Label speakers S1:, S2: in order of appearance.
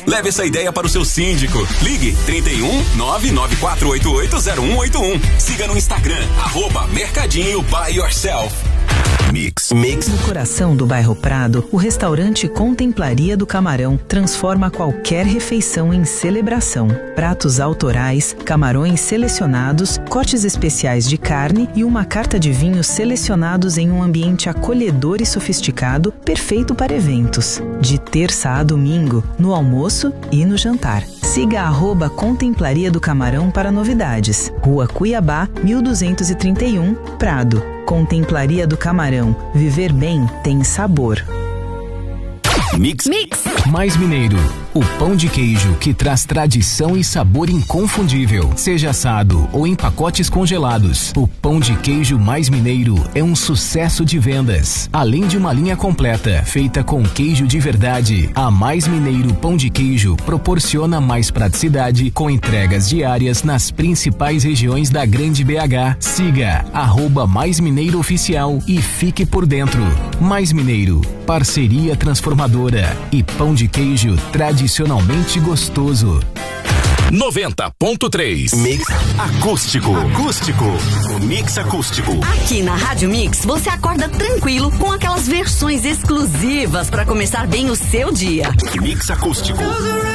S1: Leve essa ideia para o seu síndico. Ligue 31 994880181. Siga no Instagram, @Mercadinho by Yourself. Mix.
S2: No coração do bairro Prado, o restaurante Contemplaria do Camarão transforma qualquer refeição em celebração. Pratos autorais, camarões selecionados, cortes especiais de carne e uma carta de vinhos selecionados em um ambiente acolhedor e sofisticado, perfeito para eventos. De terça a domingo, no almoço e no jantar. Siga @Contemplaria do Camarão para novidades. Rua Cuiabá, 1231, Prado. Contemplaria do Camarão. Viver bem tem sabor.
S1: Mix.
S3: Mais Mineiro, o pão de queijo que traz tradição e sabor inconfundível. Seja assado ou em pacotes congelados, o pão de queijo Mais Mineiro é um sucesso de vendas. Além de uma linha completa, feita com queijo de verdade, a Mais Mineiro Pão de Queijo proporciona mais praticidade com entregas diárias nas principais regiões da Grande BH. Siga @Mais Mineiro Oficial e fique por dentro. Mais Mineiro, parceria transformadora e pão de queijo tradicionalmente gostoso.
S1: 90.3 Mix Acústico. O Mix Acústico.
S4: Aqui na Rádio Mix, você acorda tranquilo com aquelas versões exclusivas para começar bem o seu dia.
S1: Mix Acústico.